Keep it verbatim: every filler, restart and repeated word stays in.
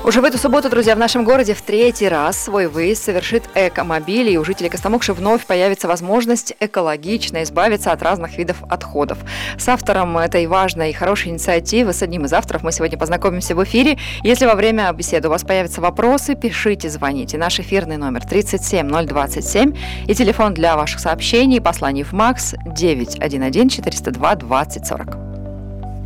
Уже в эту субботу, друзья, в нашем городе в третий раз свой выезд совершит Экомобиль, и у жителей Костомукши вновь появится возможность экологично избавиться от разных видов отходов. С автором этой важной и хорошей инициативы, с одним из авторов, мы сегодня познакомимся в эфире. Если во время беседы у вас появятся вопросы, пишите, звоните. Наш эфирный номер тридцать семь ноль двадцать семь и телефон для ваших сообщений и посланий в МАКС девять один один четыреста два двадцать сорок.